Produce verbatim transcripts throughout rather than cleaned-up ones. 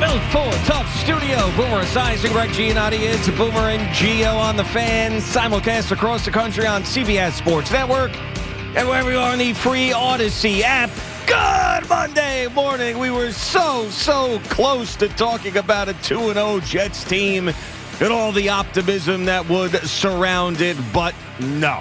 Built for Tough Studio. Boomer Esiason, Greg Giannotti. It's Boomer and Gio on the Fan. Simulcast across the country on C B S Sports Network and wherever you are on the free Odyssey app. Good Monday morning. We were so, so close to talking about a two and oh Jets team and all the optimism that would surround it, but no.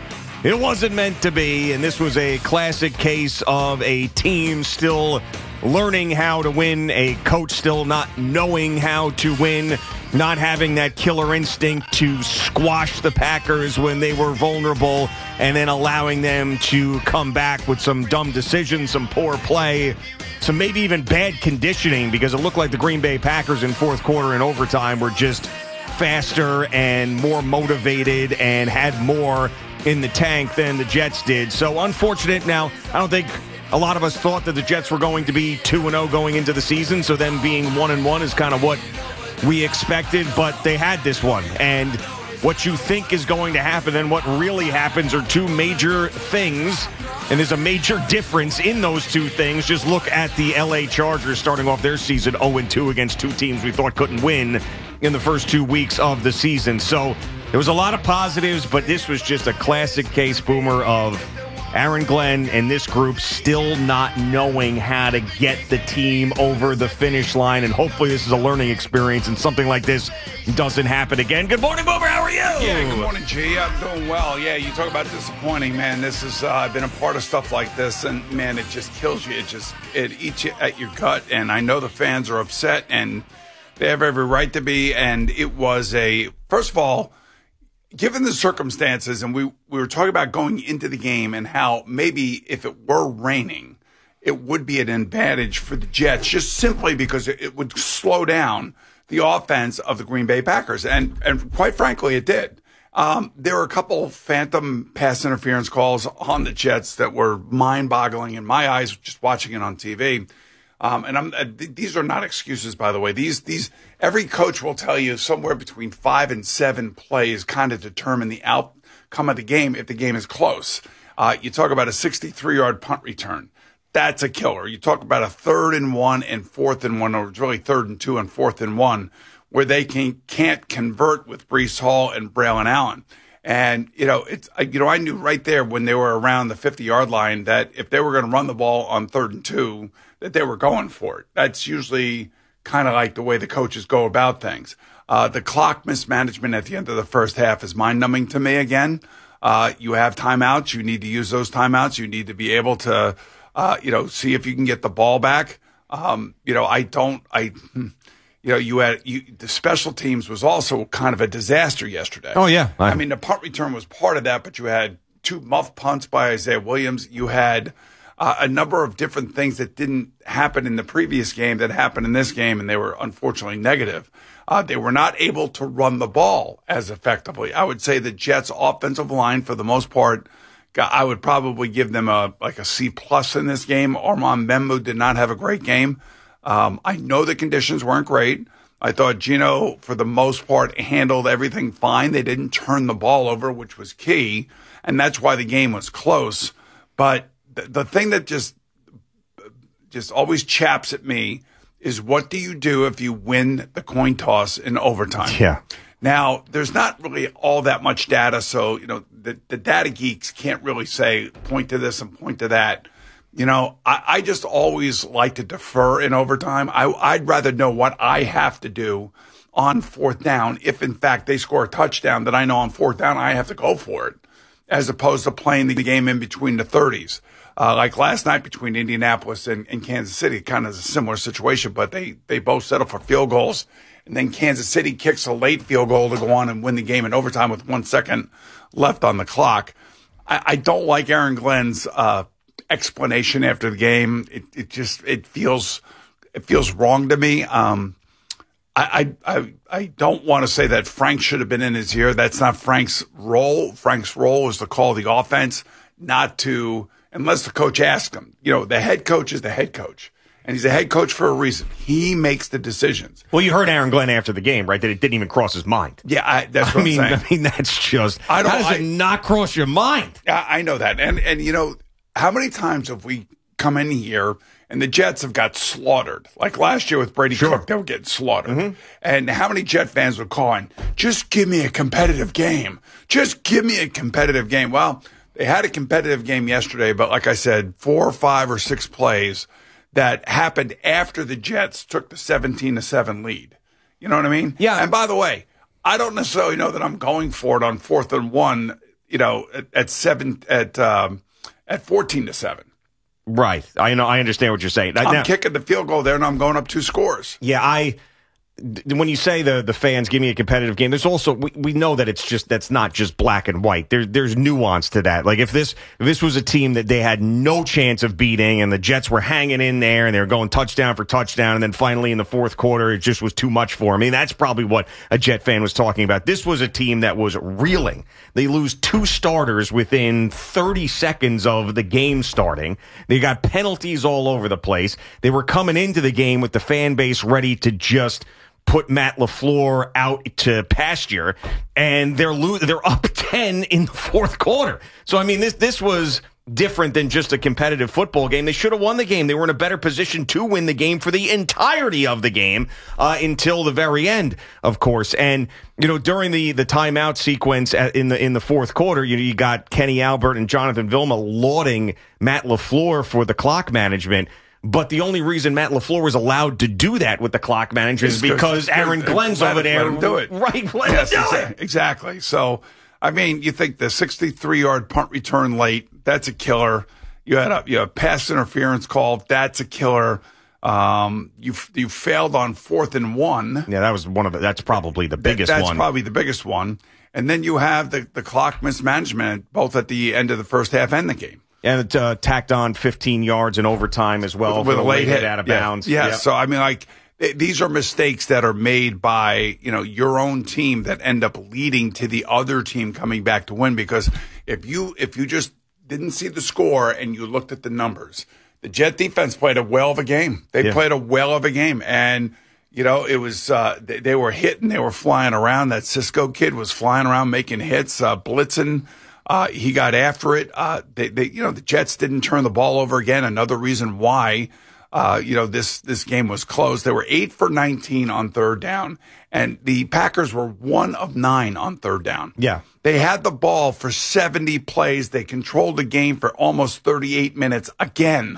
It wasn't meant to be, and this was a classic case of a team still learning how to win, a coach still not knowing how to win, not having that killer instinct to squash the Packers when they were vulnerable, and then allowing them to come back with some dumb decisions, some poor play, some maybe even bad conditioning, because it looked like the Green Bay Packers in fourth quarter and overtime were just faster and more motivated and had more in the tank than the Jets did. So unfortunate. Now, I don't think a lot of us thought that the Jets were going to be two and oh going into the season, so them being one and one is kind of what we expected, but they had this one. And what you think is going to happen and what really happens are two major things, and there's a major difference in those two things. Just look at the L A Chargers starting off their season oh and two against two teams we thought couldn't win in the first two weeks of the season. So there was a lot of positives, but this was just a classic case, Boomer, of Aaron Glenn and this group still not knowing how to get the team over the finish line, and hopefully this is a learning experience and something like this doesn't happen again. Good morning, Boomer. How are you? Yeah, good morning, G. I'm doing well. Yeah, you talk about disappointing, man. This is uh, I've been a part of stuff like this, and man, it just kills you. It just it eats you at your gut, and I know the fans are upset, and they have every right to be. And it was a first of all, given the circumstances, and we, we were talking about going into the game and how maybe if it were raining, it would be an advantage for the Jets, just simply because it, it would slow down the offense of the Green Bay Packers. And, and quite frankly, it did. Um, there were a couple phantom pass interference calls on the Jets that were mind-boggling in my eyes, just watching it on T V. Um, and I'm, uh, th- these are not excuses, by the way. These, these, every coach will tell you somewhere between five and seven plays kind of determine the outcome of the game if the game is close. Uh, you talk about a sixty-three yard punt return. That's a killer. You talk about a third and one and fourth and one, or it's really third and two and fourth and one, where they can, can't convert with Breece Hall and Braylon Allen. And, you know, it's, you know, I knew right there when they were around the fifty yard line that if they were going to run the ball on third and two, that they were going for it. That's usually kind of like the way the coaches go about things. Uh, the clock mismanagement at the end of the first half is mind-numbing to me again. Uh, you have timeouts. You need to use those timeouts. You need to be able to, uh, you know, see if you can get the ball back. Um, you know, I don't, I, you know, you had, you, the special teams was also kind of a disaster yesterday. Oh, yeah. I, I mean, the punt return was part of that, but you had two muff punts by Isaiah Williams. You had Uh, a number of different things that didn't happen in the previous game that happened in this game, and they were unfortunately negative. Uh, they were not able to run the ball as effectively. I would say the Jets' offensive line, for the most part, got, I would probably give them a like a C plus in this game. Armand Membu did not have a great game. Um, I know the conditions weren't great. I thought Gino, for the most part, handled everything fine. They didn't turn the ball over, which was key, and that's why the game was close. But the thing that just just always chaps at me is, what do you do if you win the coin toss in overtime? Yeah. Now, there's not really all that much data, so, you know, the, the data geeks can't really say, point to this and point to that. You know, I, I just always like to defer in overtime. I, I'd rather know what I have to do on fourth down if, in fact, they score a touchdown that I know on fourth down I have to go for it, as opposed to playing the game in between the thirties. Uh, like last night between Indianapolis and, and Kansas City, kind of a similar situation, but they, they both settle for field goals. And then Kansas City kicks a late field goal to go on and win the game in overtime with one second left on the clock. I, I don't like Aaron Glenn's uh, explanation after the game. It, it just it feels it feels wrong to me. Um, I, I I I don't want to say that Frank should have been in his ear. That's not Frank's role. Frank's role is to call the offense, not to. Unless the coach asks him. You know, the head coach is the head coach. And he's a head coach for a reason. He makes the decisions. Well, you heard Aaron Glenn after the game, right? That it didn't even cross his mind. Yeah, I, that's what I mean, I'm saying. I mean, that's just, I don't, how does I, it not cross your mind? I, I know that. And, and, you know, how many times have we come in here And the Jets have got slaughtered. Like last year with Brady Sure. Cook, they were getting slaughtered. Mm-hmm. And how many Jet fans were calling, just give me a competitive game. Just give me a competitive game. Well, they had a competitive game yesterday, but like I said, four or five or six plays that happened after the Jets took the seventeen to seven lead. You know what I mean? Yeah. And by the way, I don't necessarily know that I'm going for it on fourth and one, you know, at, at seven, at, um, at fourteen to seven. Right. I know. I understand what you're saying. I'm Now, kicking the field goal there, and I'm going up two scores. yeah, I. When you say the the fans give me a competitive game, there's also we, we know that it's just that's not just black and white. There's there's nuance to that. Like if this if this was a team that they had no chance of beating, and the Jets were hanging in there, and they were going touchdown for touchdown, and then finally in the fourth quarter it just was too much for them. I mean, that's probably what a Jet fan was talking about. This was a team that was reeling. They lose two starters within thirty seconds of the game starting. They got penalties all over the place. They were coming into the game with the fan base ready to just put Matt LaFleur out to pasture, and they're lo- they're up ten in the fourth quarter. So, I mean, this this was different than just a competitive football game. They should have won the game. They were in a better position to win the game for the entirety of the game uh, until the very end, of course. And, you know, during the, the timeout sequence at, in the in the fourth quarter, you know, you got Kenny Albert and Jonathan Vilma lauding Matt LaFleur for the clock management. But the only reason Matt LaFleur was allowed to do that with the clock management is because Aaron Glenn's over there. Let him do it. Right, let yes, him do exa- it. Exactly. So, I mean, you think the sixty-three-yard punt return late, that's a killer. You had a, you had a pass interference call, that's a killer. Um, you you failed on fourth and one. Yeah, that was one of the, that's probably the biggest that's one. That's probably the biggest one. And then you have the, the clock mismanagement both at the end of the first half and the game. And it uh, tacked on fifteen yards in overtime as well with, with for a a late hit, hit out of yeah. bounds. Yeah, Yep. so I mean, like th- these are mistakes that are made by you know your own team that end up leading to the other team coming back to win. Because if you if you just didn't see the score and you looked at the numbers, the Jet defense played a well of a game. They Yeah. played a well of a game, and you know it was uh, they, they were hitting, they were flying around. That Cisco kid was flying around making hits, uh, blitzing. Uh, he got after it. Uh, they, they, you know, the Jets didn't turn the ball over again. Another reason why, uh, you know, this, this game was close. They were eight for nineteen on third down, and the Packers were one of nine on third down. Yeah. They had the ball for seventy plays. They controlled the game for almost thirty-eight minutes again.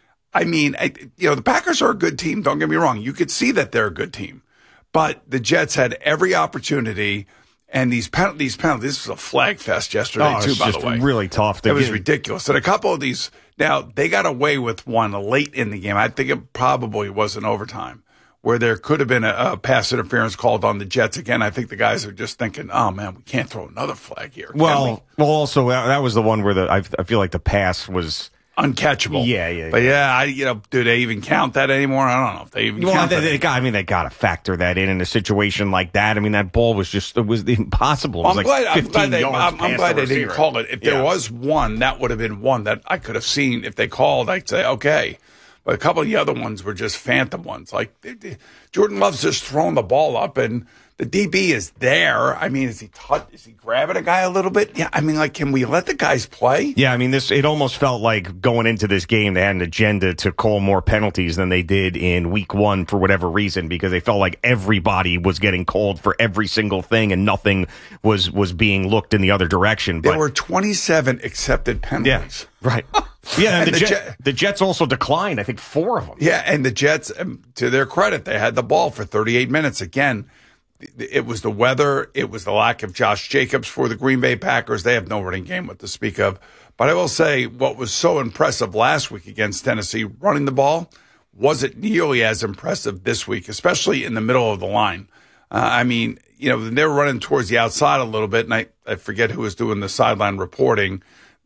I mean, I, you know, the Packers are a good team. Don't get me wrong. You could see that they're a good team, but the Jets had every opportunity. And these penalties, penalties, this was a flag fest yesterday, Oh, too, it's by just the way. really tough. It was They- ridiculous. And a couple of these, now, they got away with one late in the game. I think it probably was an overtime where there could have been a, a pass interference called on the Jets. Again, I think the guys are just thinking, oh, man, we can't throw another flag here. can Well, we? well, also uh, that was the one where the I, I feel like the pass was. Uncatchable. Yeah, yeah, But yeah, I, you know, do they even count that anymore? I don't know if they even Well, count they, that. they got, I mean, they got to factor that in in a situation like that. I mean, that ball was just it was impossible. It was I'm like glad. I'm fifteen glad they. yards I'm, I'm past glad the they didn't receiver. call it. If there Yeah. was one, that would have been one that I could have seen. If they called, I'd say okay. But a couple of the other ones were just phantom ones. Like they, they, Jordan Love's just throwing the ball up, and the D B is there. I mean, is he touch, Is he grabbing a guy a little bit? Yeah. I mean, like, can we let the guys play? Yeah, I mean, this it almost felt like going into this game, they had an agenda to call more penalties than they did in week one for whatever reason, because they felt like everybody was getting called for every single thing and nothing was was being looked in the other direction. But There were twenty-seven accepted yeah, penalties. right. Yeah, and, And the, the Jet, Jet- the Jets also declined, I think, four of them. Yeah, and the Jets, um, to their credit, they had the ball for thirty-eight minutes. Again, it was the weather. It was the lack of Josh Jacobs for the Green Bay Packers. They have no running game what to speak of. But I will say what was so impressive last week against Tennessee, running the ball, wasn't nearly as impressive this week, especially in the middle of the line. Uh, I mean, you know, they were running towards the outside a little bit, and I, I forget who was doing the sideline reporting.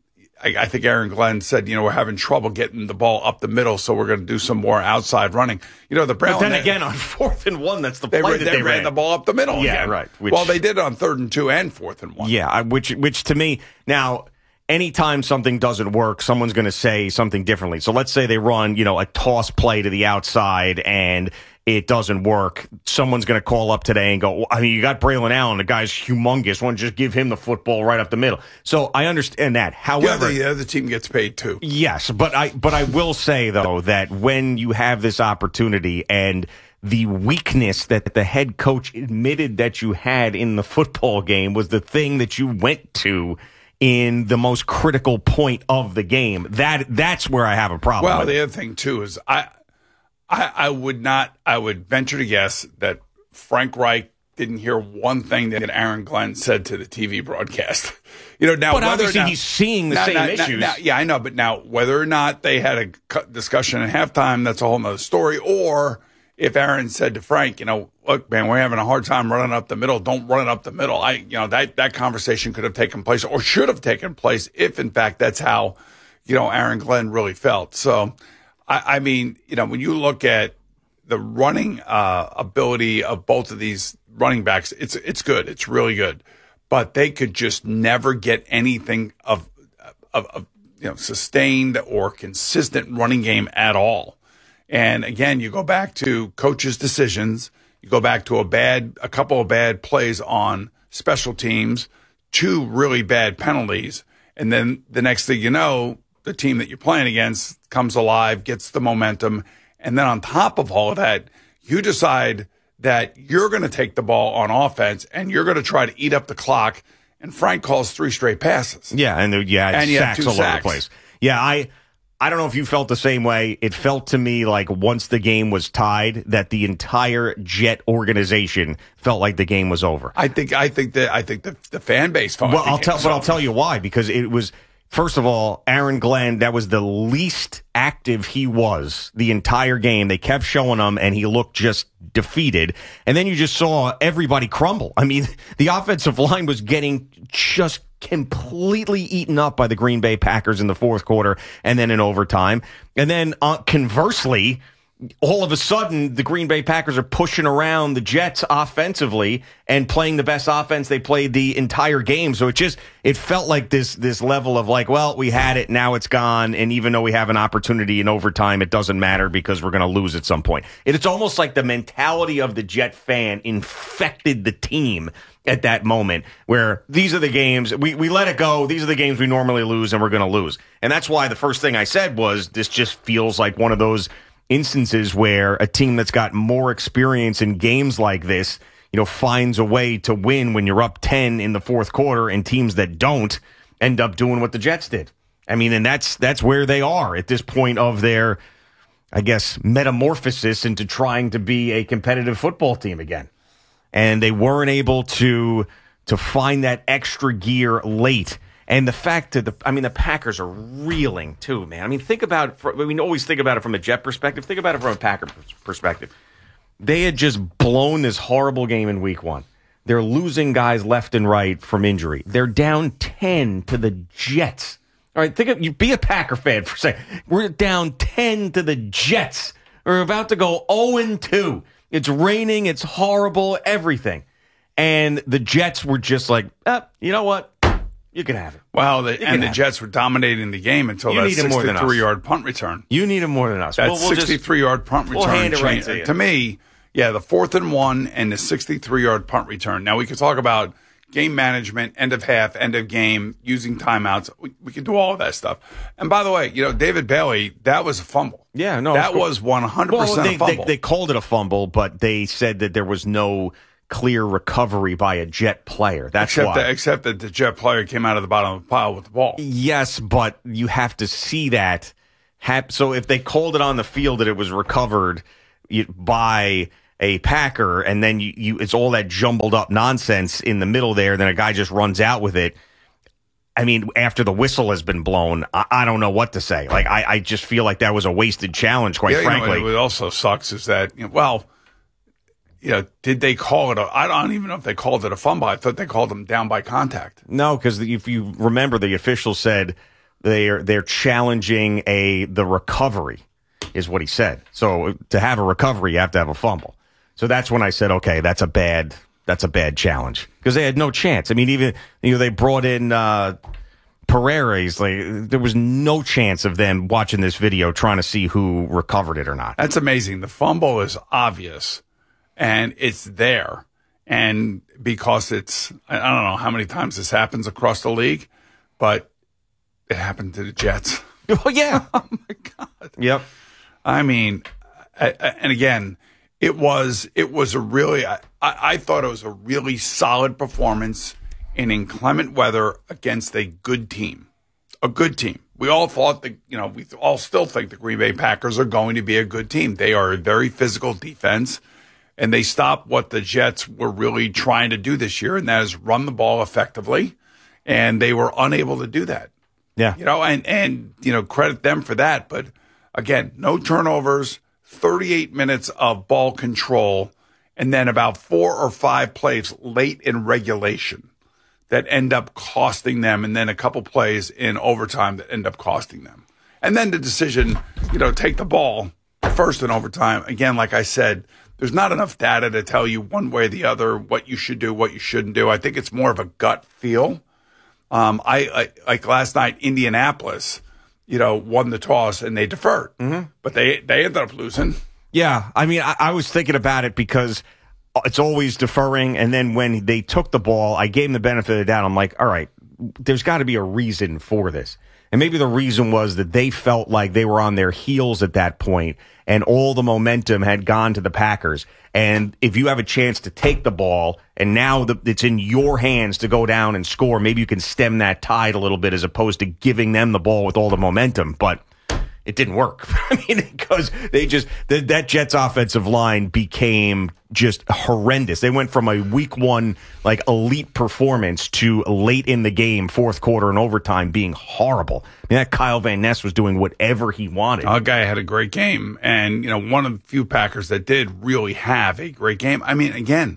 I, I think Aaron Glenn said, you know, we're having trouble getting the ball up the middle, so we're going to do some more outside running. You know, the Browns. But then again, on fourth and one, that's the They, play ran, that they, they ran ran. the ball up the middle. Yeah, again. right, which- well, they did it on third and two and fourth and one. Yeah, I, which which to me now, anytime something doesn't work, someone's going to say something differently. So let's say they run, you know, a toss play to the outside, and it doesn't work, someone's going to call up today and go, I mean, you got Braylon Allen, the guy's humongous. Why don't you just give him the football right up the middle? So I understand that. However, yeah, the other team gets paid too. Yes, but I but I will say though that when you have this opportunity and the weakness that the head coach admitted that you had in the football game was the thing that you went to in the most critical point of the game, that that's where I have a problem. Well, with the it. other thing too is I. I, I would not, I would venture to guess that Frank Reich didn't hear one thing that Aaron Glenn said to the T V broadcast. You know, now, but whether obviously now, he's seeing the now, same now, issues. Now, yeah, I know, but now whether or not they had a discussion at halftime, that's a whole nother story. Or if Aaron said to Frank, you know, look, man, we're having a hard time running up the middle. Don't run it up the middle. I, you know, that, that conversation could have taken place or should have taken place if, in fact, that's how, you know, Aaron Glenn really felt. So, I, I mean, you know, when you look at the running uh, ability of both of these running backs, it's it's good. It's really good. But they could just never get anything of, of, of you know sustained or consistent running game at all. And again, you go back to coaches' decisions. You go back to a bad, a couple of bad plays on special teams, two really bad penalties, and then the next thing you know, the team that you're playing against comes alive, gets the momentum. And then on top of all of that, you decide that you're going to take the ball on offense and you're going to try to eat up the clock. And Frank calls three straight passes. Yeah, and there, yeah, and sacks all sacks. over the place. Yeah, I I don't know if you felt the same way. It felt to me like once the game was tied, that the entire Jet organization felt like the game was over. I think I think that I think the the fan base felt. Well, like I'll tell, but over. I'll tell you why, because it was. First of all, Aaron Glenn, that was the least active he was the entire game. They kept showing him, and he looked just defeated. And then you just saw everybody crumble. I mean, the offensive line was getting just completely eaten up by the Green Bay Packers in the fourth quarter and then in overtime. And then uh, conversely, all of a sudden, the Green Bay Packers are pushing around the Jets offensively and playing the best offense they played the entire game. So it just it felt like this this level of like, well, we had it, now it's gone, and even though we have an opportunity in overtime, it doesn't matter because we're going to lose at some point. It's almost like the mentality of the Jet fan infected the team at that moment, where these are the games, we, we let it go, these are the games we normally lose, and we're going to lose. And that's why the first thing I said was, this just feels like one of those instances where a team that's got more experience in games like this, you know, finds a way to win when you're up ten in the fourth quarter, and teams that don't end up doing what the Jets did. I mean, and that's that's where they are at this point of their, I guess, metamorphosis into trying to be a competitive football team again. And they weren't able to to find that extra gear late. And the fact that the, I mean, the Packers are reeling too, man. I mean, think about it. For, we always think about it from a Jet perspective. Think about it from a Packer perspective. They had just blown this horrible game in week one. They're losing guys left and right from injury. They're down ten to the Jets. All right, think of, you be a Packer fan for a second. We're down ten to the Jets. We're about to go oh and two. It's raining. It's horrible. Everything. And the Jets were just like, ah, you know what? You can have it. Well, the, and the Jets it. were dominating the game until you that sixty-three-yard punt return. You need him more than us. That we'll, we'll sixty-three-yard punt return. We'll hand it right changed, to you. To me, yeah, the fourth and one and the sixty-three-yard punt return. Now, we could talk about game management, end of half, end of game, using timeouts. We, we could do all of that stuff. And by the way, you know, David Bailey, that was a fumble. Yeah, no. That was one hundred percent well, they, a fumble. They, they called it a fumble, but they said that there was no clear recovery by a Jet player. That's except why. That, except that the Jet player came out of the bottom of the pile with the ball. Yes, but you have to see that. So if they called it on the field that it was recovered by a Packer, and then you, you it's all that jumbled up nonsense in the middle there, then a guy just runs out with it. I mean, after the whistle has been blown, I, I don't know what to say. Like, I, I just feel like that was a wasted challenge, quite yeah, frankly. You know, what also sucks is that, you know, well, you know, did they call it a, I don't even know if they called it a fumble. I thought they called them down by contact. No, because if you remember, the official said they're they're challenging a the recovery, is what he said. So to have a recovery, you have to have a fumble. So that's when I said, okay, that's a bad that's a bad challenge, because they had no chance. I mean, even, you know, they brought in uh, Pereira is like, there was no chance of them watching this video trying to see who recovered it or not. That's amazing. The fumble is obvious, and it's there. And because it's, I don't know how many times this happens across the league, but it happened to the Jets. Oh, yeah. Oh, my God. Yep. I mean, I, I, and again, it was, it was a really, I, I thought it was a really solid performance in inclement weather against a good team, a good team. We all thought that, you know, we all still think the Green Bay Packers are going to be a good team. They are a very physical defense, and they stopped what the Jets were really trying to do this year, and that is run the ball effectively, and they were unable to do that. Yeah. You know, and, and, you know, credit them for that. But again, no turnovers, thirty-eight minutes of ball control, and then about four or five plays late in regulation that end up costing them, and then a couple plays in overtime that end up costing them. And then the decision, you know, take the ball first in overtime. Again, like I said, there's not enough data to tell you one way or the other what you should do, what you shouldn't do. I think it's more of a gut feel. Um, I, I like last night, Indianapolis, you know, won the toss and they deferred, mm-hmm. but they they ended up losing. Yeah, I mean, I, I was thinking about it because it's always deferring, and then when they took the ball, I gave them the benefit of the doubt. I'm like, all right, there's got to be a reason for this. And maybe the reason was that they felt like they were on their heels at that point, and all the momentum had gone to the Packers. And if you have a chance to take the ball, and now the, it's in your hands to go down and score, maybe you can stem that tide a little bit as opposed to giving them the ball with all the momentum. But it didn't work. I mean, because they just, the, that Jets offensive line became just horrendous. They went from a week one, like, elite performance to late in the game, fourth quarter and overtime being horrible. I mean, that Kyle Van Ness was doing whatever he wanted. Our guy had a great game. And, you know, one of the few Packers that did really have a great game. I mean, again,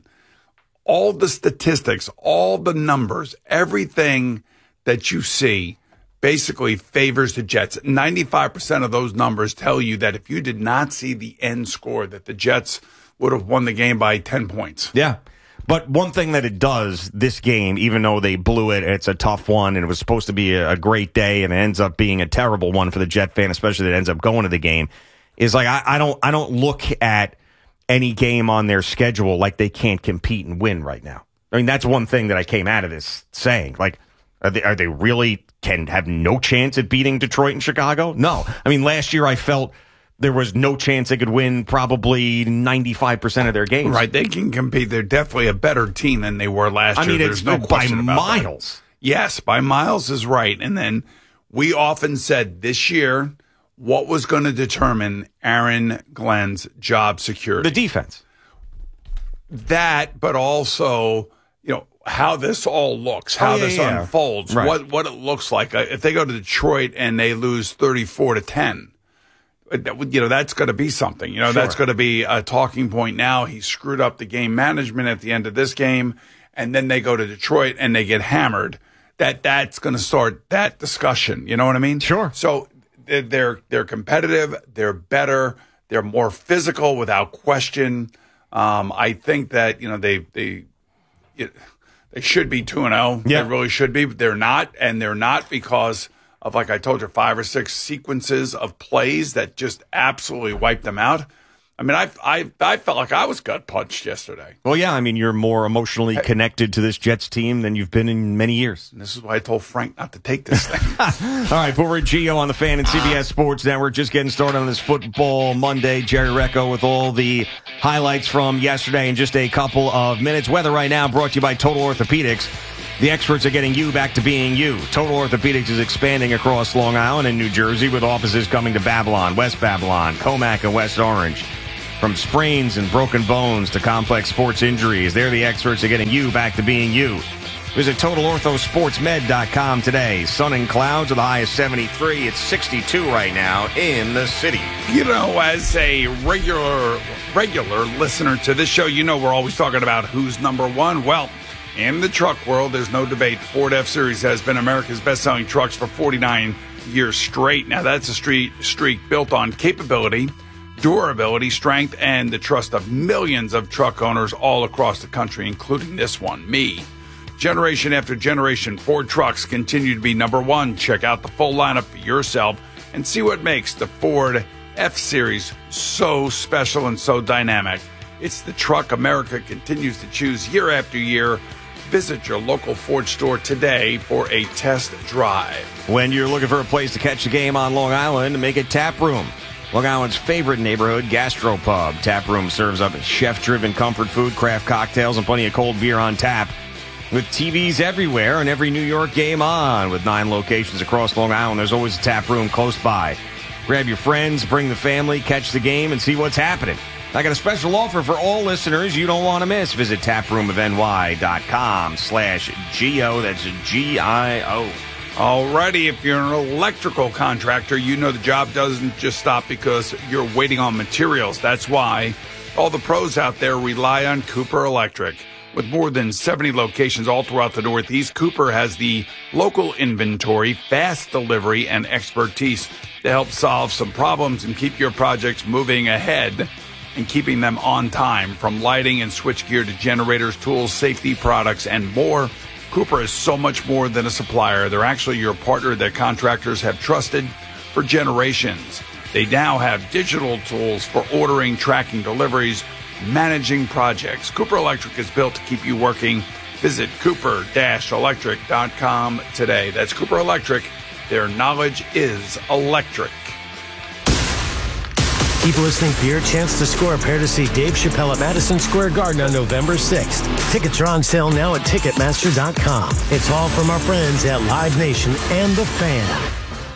all the statistics, all the numbers, everything that you see basically favors the Jets. ninety-five percent of those numbers tell you that if you did not see the end score, that the Jets would have won the game by ten points. Yeah. But one thing that it does, this game, even though they blew it, it's a tough one, and it was supposed to be a, a great day, and it ends up being a terrible one for the Jet fan, especially that ends up going to the game, is like I, I don't I don't look at any game on their schedule like they can't compete and win right now. I mean, that's one thing that I came out of this saying. Like, are they, are they really can have no chance at beating Detroit and Chicago? No. I mean, last year I felt there was no chance they could win probably ninety-five percent of their games. Right. They can compete. They're definitely a better team than they were last I year. mean, There's it's no by question about miles. That. Yes, by miles is right. And then we often said this year what was going to determine Aaron Glenn's job security. The defense. That, but also, you know, how this all looks, how oh, yeah, this yeah. unfolds, right. what what it looks like. If they go to Detroit and they lose thirty-four to ten, you know, that's going to be something. You know, sure. that's going to be a talking point now. He screwed up the game management at the end of this game, and then they go to Detroit and they get hammered. That that's going to start that discussion. You know what I mean? Sure. So they're they're competitive. They're better. They're more physical without question. Um, I think that, you know, they they. It, They should be two and oh. Yeah. They really should be, but they're not. And they're not because of, like I told you, five or six sequences of plays that just absolutely wiped them out. I mean, I I I felt like I was gut punched yesterday. Well, yeah, I mean, you're more emotionally connected to this Jets team than you've been in many years. And this is why I told Frank not to take this thing. All right, Boomer and Gio on the Fan and C B S Sports Network. Just getting started on this football Monday. Jerry Recco with all the highlights from yesterday in just a couple of minutes. Weather right now brought to you by Total Orthopedics. The experts are getting you back to being you. Total Orthopedics is expanding across Long Island and New Jersey with offices coming to Babylon, West Babylon, Comac, and West Orange. From sprains and broken bones to complex sports injuries, they're the experts at getting you back to being you. Visit Total Ortho Sports Med dot com today. Sun and clouds with a high of seventy-three. It's sixty-two right now in the city. You know, as a regular regular listener to this show, you know we're always talking about who's number one. Well, in the truck world, there's no debate. Ford F-Series has been America's best-selling trucks for forty-nine years straight. Now, that's a street streak built on capability, durability, strength, and the trust of millions of truck owners all across the country, including this one, me. Generation after generation, Ford trucks continue to be number one. Check out the full lineup for yourself and see what makes the Ford F-Series so special and so dynamic. It's the truck America continues to choose year after year. Visit your local Ford store today for a test drive. When you're looking for a place to catch the game on Long Island, make it Tap Room. Long Island's favorite neighborhood gastropub. Tap Room serves up chef-driven comfort food, craft cocktails, and plenty of cold beer on tap. With T Vs everywhere and every New York game on. With nine locations across Long Island, there's always a Tap Room close by. Grab your friends, bring the family, catch the game, and see what's happening. I got a special offer for all listeners you don't want to miss. Visit taproomofny.com slash G-O. That's G I O. Alrighty, if you're an electrical contractor, you know the job doesn't just stop because you're waiting on materials. That's why all the pros out there rely on Cooper Electric. With more than seventy locations all throughout the Northeast, Cooper has the local inventory, fast delivery, and expertise to help solve some problems and keep your projects moving ahead and keeping them on time. From lighting and switchgear to generators, tools, safety products, and more, Cooper is so much more than a supplier. They're actually your partner that contractors have trusted for generations. They now have digital tools for ordering, tracking deliveries, managing projects. Cooper Electric is built to keep you working. Visit cooper electric dot com today. That's Cooper Electric. Their knowledge is electric. Keep listening for your chance to score a pair to see Dave Chappelle at Madison Square Garden on November sixth. Tickets are on sale now at ticketmaster dot com. It's all from our friends at Live Nation and The Fan.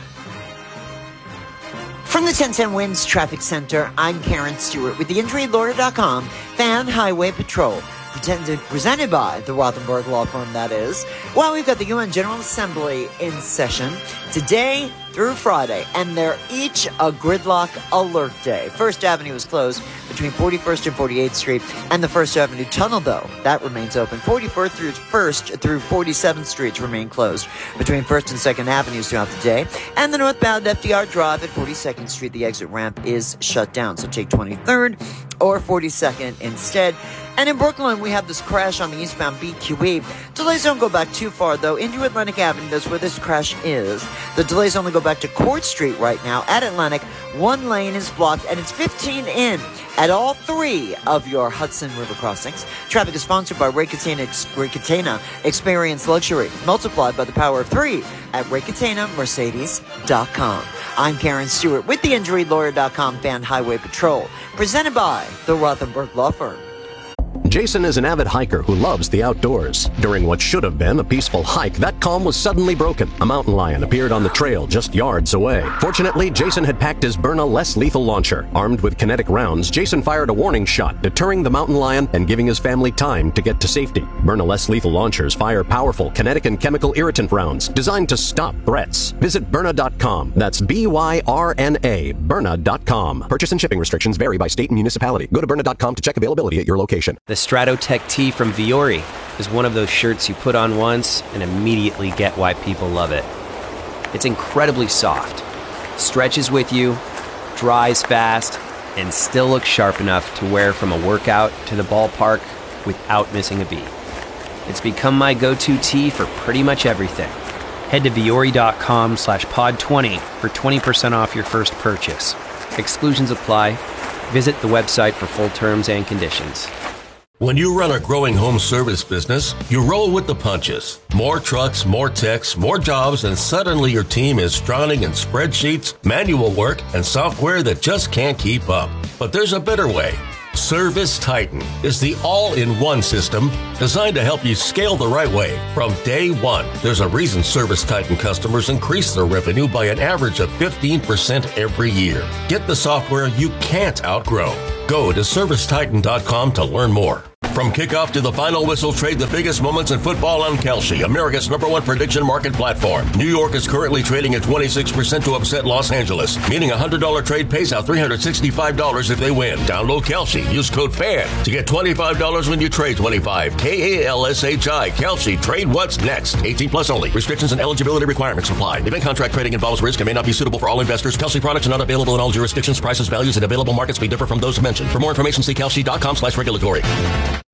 From the ten ten Winds Traffic Center, I'm Karen Stewart with the injury lawyer dot com Fan Highway Patrol. Pretended, presented by the Rothenberg Law Firm, that is. Well, we've got the U N General Assembly in session today through Friday, and they're each a gridlock alert day. First Avenue is closed between forty-first and forty-eighth Street, and the First Avenue Tunnel, though, that remains open. forty-first through first through forty-seventh Streets remain closed between first and second Avenues throughout the day, and the northbound F D R Drive at forty-second Street, the exit ramp is shut down, so take twenty-third or forty-second instead. And in Brooklyn, we have this crash on the eastbound B Q E. Delays don't go back too far, though. Into Atlantic Avenue, that's where this crash is. The delays only go back to Court Street right now. At Atlantic, one lane is blocked, and it's fifteen in at all three of your Hudson River crossings. Traffic is sponsored by Ray Catena, Ray Catena Experience Luxury, multiplied by the power of three at ray catena mercedes dot com. I'm Karen Stewart with the injury lawyer dot com Fan Highway Patrol, presented by the Rothenberg Law Firm. Jason is an avid hiker who loves the outdoors. During what should have been a peaceful hike, that calm was suddenly broken. A mountain lion appeared on the trail just yards away. Fortunately, Jason had packed his Byrna less lethal launcher. Armed with kinetic rounds, Jason fired a warning shot, deterring the mountain lion and giving his family time to get to safety. Byrna less lethal launchers fire powerful kinetic and chemical irritant rounds designed to stop threats. Visit Byrna dot com. That's B Y R N A, Byrna dot com. Purchase and shipping restrictions vary by state and municipality. Go to Byrna dot com to check availability at your location. The Stratotech tee from Viore is one of those shirts you put on once and immediately get why people love it. It's incredibly soft, stretches with you, dries fast, and still looks sharp enough to wear from a workout to the ballpark without missing a beat. It's become my go-to tee for pretty much everything. Head to Viore dot com slash pod twenty for twenty percent off your first purchase. Exclusions apply. Visit the website for full terms and conditions. When you run a growing home service business, you roll with the punches. More trucks, more techs, more jobs, and suddenly your team is drowning in spreadsheets, manual work, and software that just can't keep up. But there's a better way. Service Titan is the all-in-one system designed to help you scale the right way from day one. There's a reason Service Titan customers increase their revenue by an average of fifteen percent every year. Get the software you can't outgrow. Go to service titan dot com to learn more. From kickoff to the final whistle, trade the biggest moments in football on Kalshi, America's number one prediction market platform. New York is currently trading at twenty-six percent to upset Los Angeles, meaning a one hundred dollars trade pays out three hundred sixty-five dollars if they win. Download Kalshi. Use code FAN to get twenty-five dollars when you trade twenty-five. K A L S H I. Kalshi. Trade what's next. eighteen plus only. Restrictions and eligibility requirements apply. Event contract trading involves risk and may not be suitable for all investors. Kalshi products are not available in all jurisdictions. Prices, values, and available markets may differ from those mentioned. For more information, see Kalshi dot com slash regulatory.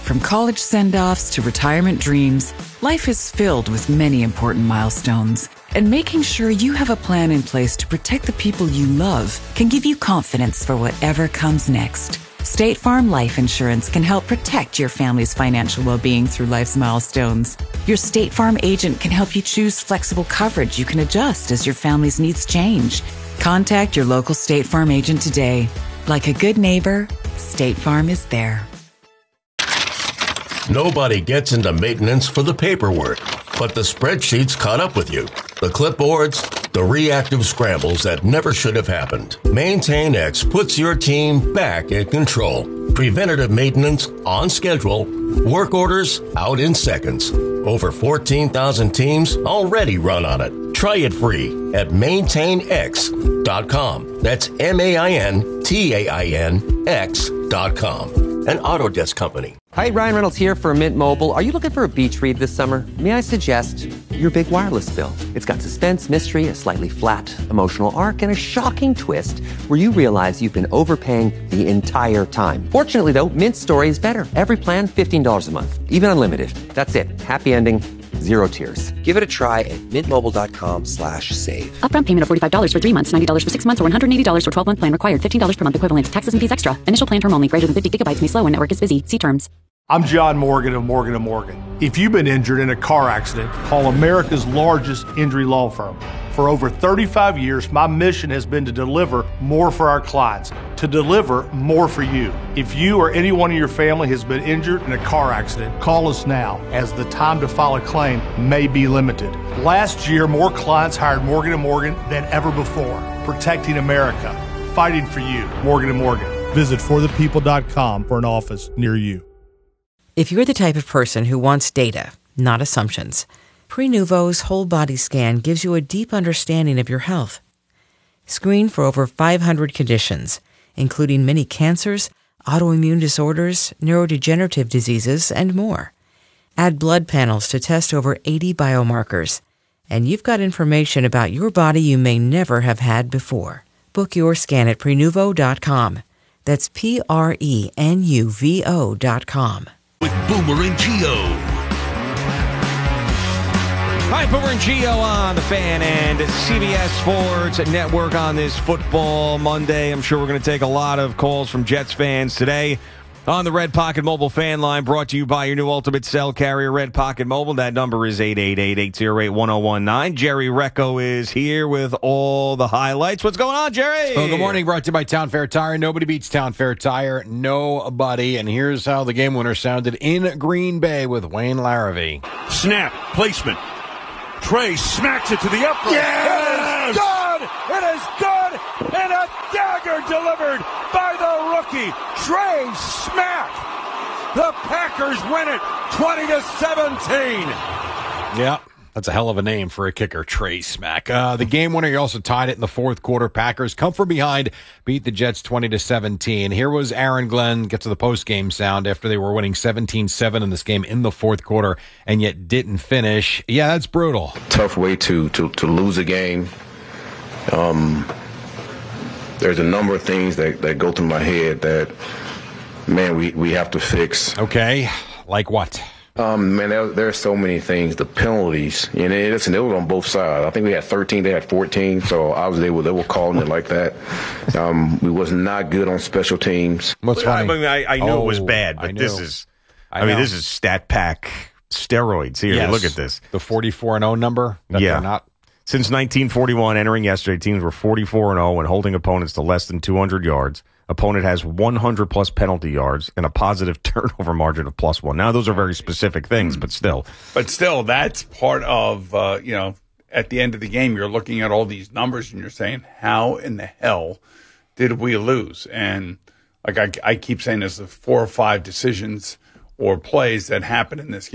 From college send-offs to retirement dreams, life is filled with many important milestones. And making sure you have a plan in place to protect the people you love can give you confidence for whatever comes next. State Farm Life Insurance can help protect your family's financial well-being through life's milestones. Your State Farm agent can help you choose flexible coverage you can adjust as your family's needs change. Contact your local State Farm agent today. Like a good neighbor, State Farm is there. Nobody gets into maintenance for the paperwork, but the spreadsheets caught up with you. The clipboards, the reactive scrambles that never should have happened. MaintainX puts your team back in control. Preventative maintenance on schedule. Work orders out in seconds. Over fourteen thousand teams already run on it. Try it free at maintain x dot com. That's M A I N T A I N X dot com. An Autodesk company. Hi, Ryan Reynolds here for Mint Mobile. Are you looking for a beach read this summer? May I suggest your big wireless bill? It's got suspense, mystery, a slightly flat emotional arc, and a shocking twist where you realize you've been overpaying the entire time. Fortunately, though, Mint's story is better. Every plan, fifteen dollars a month, even unlimited. That's it. Happy ending. Zero tears. Give it a try at mintmobile.com slash save. Upfront payment of forty-five dollars for three months, ninety dollars for six months, or one hundred eighty dollars for twelve-month plan required. fifteen dollars per month equivalent. Taxes and fees extra. Initial plan term only. Greater than fifty gigabytes may slow when network is busy. See terms. I'm John Morgan of Morgan and Morgan. If you've been injured in a car accident, call America's largest injury law firm. For over thirty-five years, my mission has been to deliver more for our clients, to deliver more for you. If you or anyone in your family has been injured in a car accident, call us now, as the time to file a claim may be limited. Last year, more clients hired Morgan and Morgan than ever before, protecting America, fighting for you. Morgan and Morgan. Visit for the people dot com for an office near you. If you're the type of person who wants data, not assumptions, Prenuvo's whole body scan gives you a deep understanding of your health. Screen for over five hundred conditions, including many cancers, autoimmune disorders, neurodegenerative diseases, and more. Add blood panels to test over eighty biomarkers, and you've got information about your body you may never have had before. Book your scan at Prenuvo dot com. That's P R E N U V O dot com. With Boomer and Gio. Hi, Boomer and Gio on the Fan and C B S Sports Network on this football Monday. I'm sure we're going to take a lot of calls from Jets fans today on the Red Pocket Mobile fan line, brought to you by your new Ultimate Cell carrier, Red Pocket Mobile. That number is eight eight eight, eight oh eight, one oh one nine. Jerry Recco is here with all the highlights. What's going on, Jerry? Well, good morning. Brought to you by Town Fair Tire. Nobody beats Town Fair Tire. Nobody. And here's how the game winner sounded in Green Bay with Wayne Larrivee. Snap. Placement. Trey smacks it to the upright. Yes! It is good! It is good! And a dagger delivered by the rookie, Trey Smack. The Packers win it twenty to seventeen. Yeah, that's a hell of a name for a kicker, Trey Smack. Uh, the game winner, he also tied it in the fourth quarter. Packers come from behind, beat the Jets twenty to seventeen. Here was Aaron Glenn get to the post-game sound after they were winning seventeen seven in this game in the fourth quarter and yet didn't finish. Yeah, that's brutal. Tough way to to, to lose a game. Um, there's a number of things that, that go through my head that, man, we, we have to fix. Okay, like what? Um, man, there, there are so many things. The penalties, and it, listen, it was on both sides. I think we had thirteen, they had fourteen, so obviously they were, they were calling it like that. Um, we was not good on special teams. What's funny? I, mean, I, I know oh, it was bad, but this is, I, I mean, this is stat pack steroids here. Yes. Look at this. The forty-four and oh number? That yeah. They're not. Since nineteen forty-one, entering yesterday, teams were forty-four and oh and holding opponents to less than two hundred yards. Opponent has one hundred plus penalty yards and a positive turnover margin of plus one. Now, those are very specific things, but still. But still, that's part of, uh, you know, at the end of the game, you're looking at all these numbers and you're saying, how in the hell did we lose? And like I, I keep saying, there's four or five decisions or plays that happen in this game.